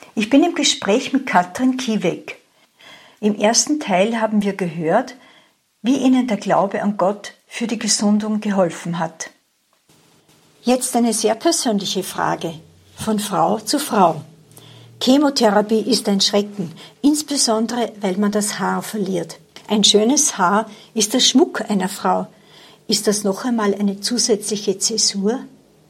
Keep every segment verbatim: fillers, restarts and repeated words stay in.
Ich bin im Gespräch mit Katrin Kiewek. Im ersten Teil haben wir gehört, wie ihnen der Glaube an Gott für die Gesundung geholfen hat. Jetzt eine sehr persönliche Frage, von Frau zu Frau. Chemotherapie ist ein Schrecken, insbesondere weil man das Haar verliert. Ein schönes Haar ist der Schmuck einer Frau. Ist das noch einmal eine zusätzliche Zäsur?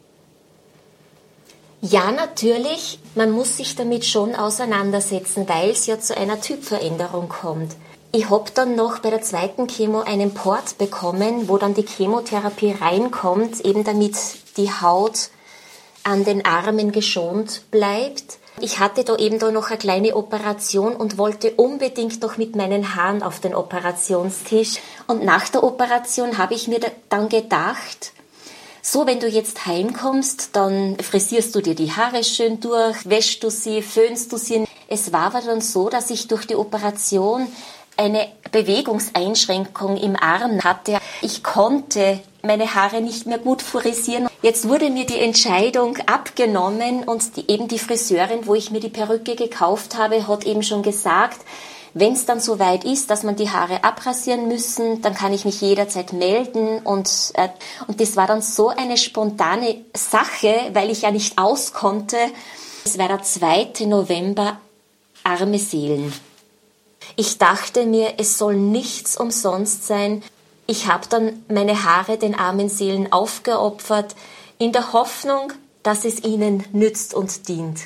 Ja, natürlich. Man muss sich damit schon auseinandersetzen, weil es ja zu einer Typveränderung kommt. Ich habe dann noch bei der zweiten Chemo einen Port bekommen, wo dann die Chemotherapie reinkommt, eben damit die Haut an den Armen geschont bleibt. Ich hatte da eben da noch eine kleine Operation und wollte unbedingt noch mit meinen Haaren auf den Operationstisch. Und nach der Operation habe ich mir dann gedacht, so, wenn du jetzt heimkommst, dann frisierst du dir die Haare schön durch, wäschst du sie, föhnst du sie. Es war aber dann so, dass ich durch die Operation eine Bewegungseinschränkung im Arm hatte. Ich konnte meine Haare nicht mehr gut frisieren. Jetzt wurde mir die Entscheidung abgenommen und die, eben die Friseurin, wo ich mir die Perücke gekauft habe, hat eben schon gesagt, wenn es dann so weit ist, dass man die Haare abrasieren müssen, dann kann ich mich jederzeit melden. Und, äh, und das war dann so eine spontane Sache, weil ich ja nicht aus konnte. Es war der zweite November, arme Seelen. Ich dachte mir, es soll nichts umsonst sein. Ich habe dann meine Haare den armen Seelen aufgeopfert, in der Hoffnung, dass es ihnen nützt und dient.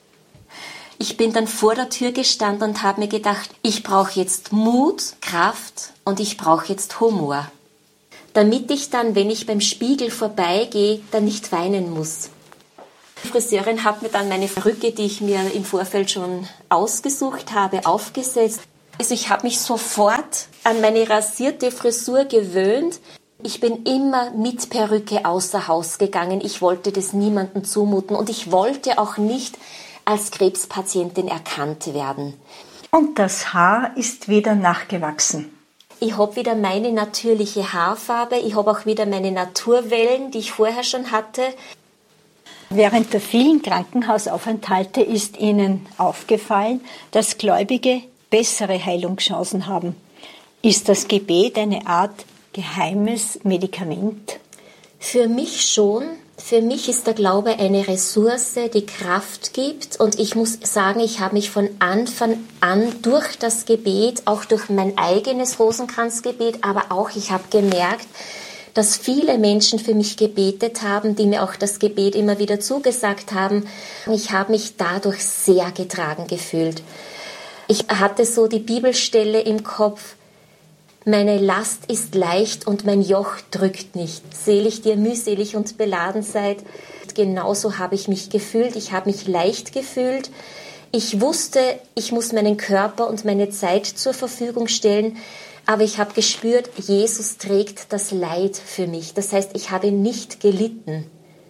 Ich bin dann vor der Tür gestanden und habe mir gedacht, ich brauche jetzt Mut, Kraft und ich brauche jetzt Humor, damit ich dann, wenn ich beim Spiegel vorbeigehe, dann nicht weinen muss. Die Friseurin hat mir dann meine Perücke, die ich mir im Vorfeld schon ausgesucht habe, aufgesetzt. Also ich habe mich sofort an meine rasierte Frisur gewöhnt. Ich bin immer mit Perücke außer Haus gegangen. Ich wollte das niemandem zumuten und ich wollte auch nicht als Krebspatientin erkannt werden. Und das Haar ist wieder nachgewachsen. Ich habe wieder meine natürliche Haarfarbe. Ich habe auch wieder meine Naturwellen, die ich vorher schon hatte. Während der vielen Krankenhausaufenthalte ist Ihnen aufgefallen, dass Gläubige bessere Heilungschancen haben. Ist das Gebet eine Art geheimes Medikament? Für mich schon. Für mich ist der Glaube eine Ressource, die Kraft gibt. Und ich muss sagen, ich habe mich von Anfang an durch das Gebet, auch durch mein eigenes Rosenkranzgebet, aber auch ich habe gemerkt, dass viele Menschen für mich gebetet haben, die mir auch das Gebet immer wieder zugesagt haben. Ich habe mich dadurch sehr getragen gefühlt. Ich hatte so die Bibelstelle im Kopf: Meine Last ist leicht und mein Joch drückt nicht. Selig, die ihr mühselig und beladen seid. Genauso habe ich mich gefühlt. Ich habe mich leicht gefühlt. Ich wusste, ich muss meinen Körper und meine Zeit zur Verfügung stellen. Aber ich habe gespürt, Jesus trägt das Leid für mich. Das heißt, ich habe nicht gelitten.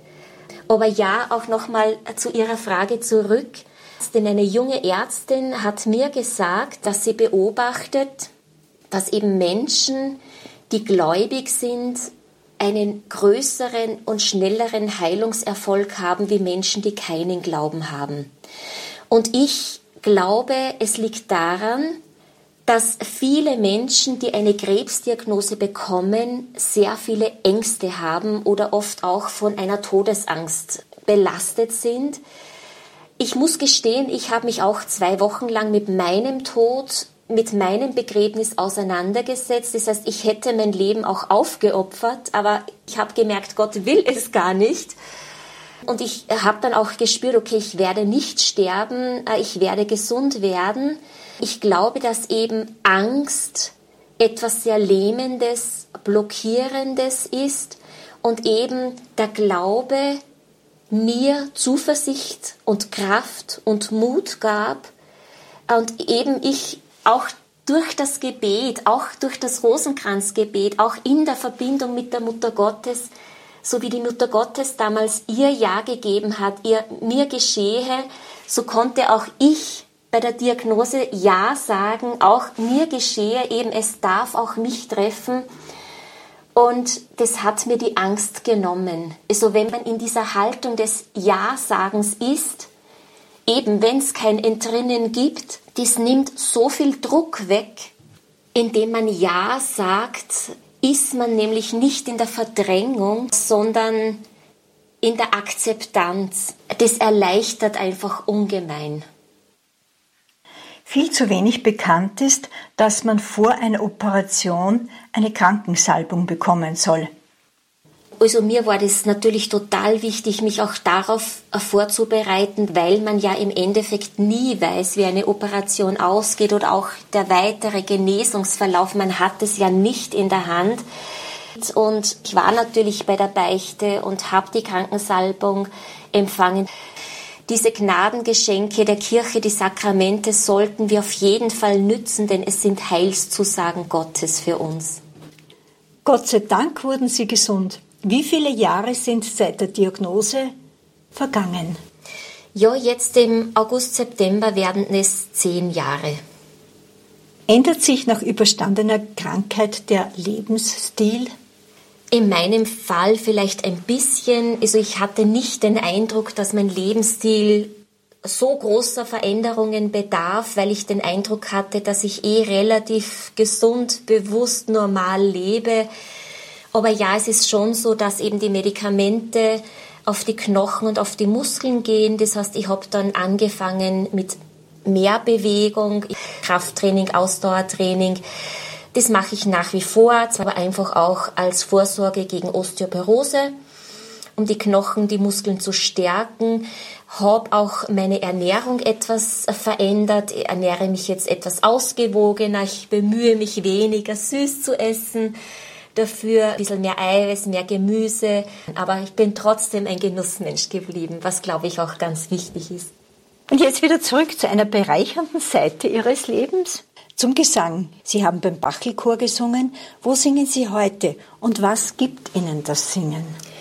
Aber ja, auch nochmal zu Ihrer Frage zurück. Denn eine junge Ärztin hat mir gesagt, dass sie beobachtet, dass eben Menschen, die gläubig sind, einen größeren und schnelleren Heilungserfolg haben wie Menschen, die keinen Glauben haben. Und ich glaube, es liegt daran, dass viele Menschen, die eine Krebsdiagnose bekommen, sehr viele Ängste haben oder oft auch von einer Todesangst belastet sind. Ich muss gestehen, ich habe mich auch zwei Wochen lang mit meinem Tod, mit meinem Begräbnis auseinandergesetzt. Das heißt, ich hätte mein Leben auch aufgeopfert, aber ich habe gemerkt, Gott will es gar nicht. Und ich habe dann auch gespürt, okay, ich werde nicht sterben, ich werde gesund werden. Ich glaube, dass eben Angst etwas sehr Lähmendes, Blockierendes ist und eben der Glaube mir Zuversicht und Kraft und Mut gab und eben ich auch durch das Gebet, auch durch das Rosenkranzgebet, auch in der Verbindung mit der Mutter Gottes, so wie die Mutter Gottes damals ihr Ja gegeben hat, ihr mir geschehe, so konnte auch ich bei der Diagnose Ja sagen, auch mir geschehe, eben es darf auch mich treffen. Und das hat mir die Angst genommen. Also wenn man in dieser Haltung des Ja-Sagens ist, eben wenn es kein Entrinnen gibt, das nimmt so viel Druck weg. Indem man Ja sagt, ist man nämlich nicht in der Verdrängung, sondern in der Akzeptanz. Das erleichtert einfach ungemein. Viel zu wenig bekannt ist, dass man vor einer Operation eine Krankensalbung bekommen soll. Also mir war das natürlich total wichtig, mich auch darauf vorzubereiten, weil man ja im Endeffekt nie weiß, wie eine Operation ausgeht oder auch der weitere Genesungsverlauf. Man hat es ja nicht in der Hand. Und ich war natürlich bei der Beichte und habe die Krankensalbung empfangen. Diese Gnadengeschenke der Kirche, die Sakramente, sollten wir auf jeden Fall nützen, denn es sind Heilszusagen Gottes für uns. Gott sei Dank wurden Sie gesund. Wie viele Jahre sind seit der Diagnose vergangen? Ja, jetzt im August, September werden es zehn Jahre. Ändert sich nach überstandener Krankheit der Lebensstil? In meinem Fall vielleicht ein bisschen. Also ich hatte nicht den Eindruck, dass mein Lebensstil so großer Veränderungen bedarf, weil ich den Eindruck hatte, dass ich eh relativ gesund, bewusst, normal lebe. Aber ja, es ist schon so, dass eben die Medikamente auf die Knochen und auf die Muskeln gehen. Das heißt, ich habe dann angefangen mit mehr Bewegung, Krafttraining, Ausdauertraining. Das mache ich nach wie vor, aber einfach auch als Vorsorge gegen Osteoporose, um die Knochen, die Muskeln zu stärken. Habe auch meine Ernährung etwas verändert. Ich ernähre mich jetzt etwas ausgewogener. Ich bemühe mich, weniger süß zu essen. Dafür ein bisschen mehr Eiweiß, mehr Gemüse. Aber ich bin trotzdem ein Genussmensch geblieben, was, glaube ich, auch ganz wichtig ist. Und jetzt wieder zurück zu einer bereichernden Seite Ihres Lebens, zum Gesang. Sie haben beim Bachelchor gesungen. Wo singen Sie heute und was gibt Ihnen das Singen?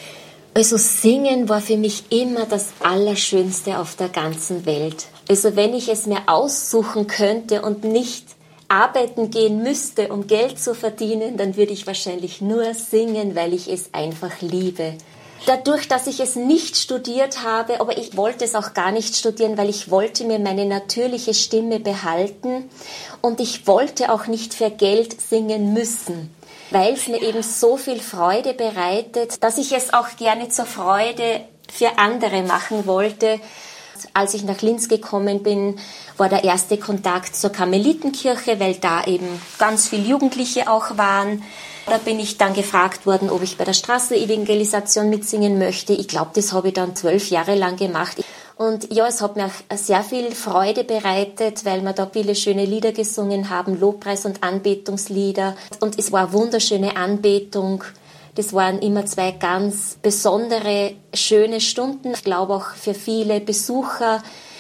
Also Singen war für mich immer das Allerschönste auf der ganzen Welt. Also wenn ich es mir aussuchen könnte und nicht arbeiten gehen müsste, um Geld zu verdienen, dann würde ich wahrscheinlich nur singen, weil ich es einfach liebe. Dadurch, dass ich es nicht studiert habe, aber ich wollte es auch gar nicht studieren, weil ich wollte mir meine natürliche Stimme behalten und ich wollte auch nicht für Geld singen müssen, weil es mir eben so viel Freude bereitet, dass ich es auch gerne zur Freude für andere machen wollte. Als ich nach Linz gekommen bin, war der erste Kontakt zur Karmelitenkirche, weil da eben ganz viele Jugendliche auch waren. Da bin ich dann gefragt worden, ob ich bei der Straßenevangelisation mitsingen möchte. Ich glaube, das habe ich dann zwölf Jahre lang gemacht. Und ja, es hat mir sehr viel Freude bereitet, weil wir da viele schöne Lieder gesungen haben, Lobpreis- und Anbetungslieder. Und es war eine wunderschöne Anbetung. Das waren immer zwei ganz besondere, schöne Stunden. Ich glaube auch für viele Besucher,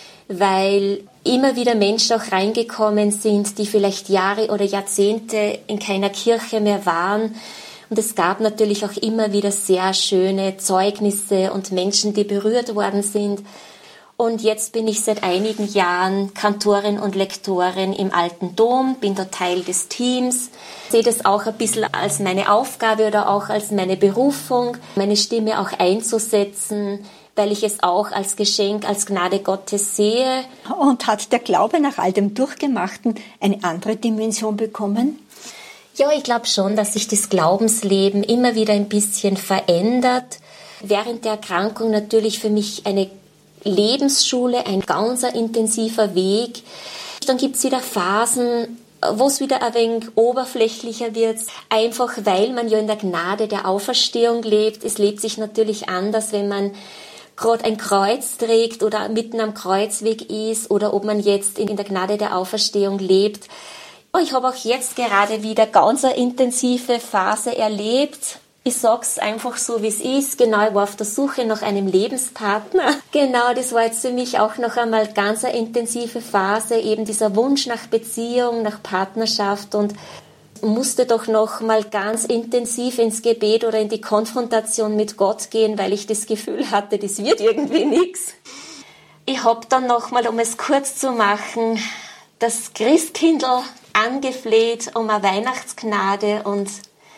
weil immer wieder Menschen auch reingekommen sind, die vielleicht Jahre oder Jahrzehnte in keiner Kirche mehr waren. Und es gab natürlich auch immer wieder sehr schöne Zeugnisse und Menschen, die berührt worden sind. Und jetzt bin ich seit einigen Jahren Kantorin und Lektorin im Alten Dom, bin da Teil des Teams. Ich sehe das auch ein bisschen als meine Aufgabe oder auch als meine Berufung, meine Stimme auch einzusetzen, weil ich es auch als Geschenk, als Gnade Gottes sehe. Und hat der Glaube nach all dem Durchgemachten eine andere Dimension bekommen? Ja, ich glaube schon, dass sich das Glaubensleben immer wieder ein bisschen verändert. Während der Erkrankung natürlich für mich eine Lebensschule, ein ganz intensiver Weg. Dann gibt es wieder Phasen, wo es wieder ein wenig oberflächlicher wird, einfach weil man ja in der Gnade der Auferstehung lebt. Es lebt sich natürlich anders, wenn man gerade ein Kreuz trägt oder mitten am Kreuzweg ist oder ob man jetzt in der Gnade der Auferstehung lebt. Ich habe auch jetzt gerade wieder ganz eine intensive Phase erlebt. Ich sag's einfach so, wie es ist. Genau, ich war auf der Suche nach einem Lebenspartner. Genau, das war jetzt für mich auch noch einmal ganz eine intensive Phase, eben dieser Wunsch nach Beziehung, nach Partnerschaft und musste doch noch mal ganz intensiv ins Gebet oder in die Konfrontation mit Gott gehen, weil ich das Gefühl hatte, das wird irgendwie nichts. Ich habe dann noch mal, um es kurz zu machen, das Christkindl angefleht um eine Weihnachtsgnade und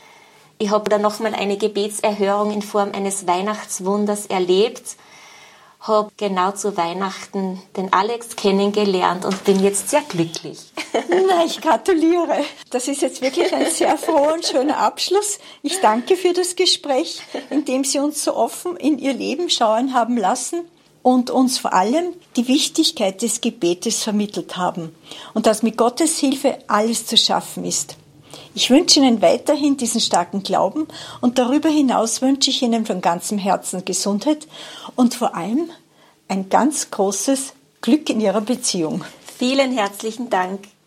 ich habe dann nochmal eine Gebetserhörung in Form eines Weihnachtswunders erlebt. habe genau zu Weihnachten den Alex kennengelernt und bin jetzt sehr glücklich. Na, ich gratuliere. Das ist jetzt wirklich ein sehr froher und schöner Abschluss. Ich danke für das Gespräch, in dem Sie uns so offen in Ihr Leben schauen haben lassen und uns vor allem die Wichtigkeit des Gebetes vermittelt haben und dass mit Gottes Hilfe alles zu schaffen ist. Ich wünsche Ihnen weiterhin diesen starken Glauben und darüber hinaus wünsche ich Ihnen von ganzem Herzen Gesundheit und vor allem ein ganz großes Glück in Ihrer Beziehung. Vielen herzlichen Dank.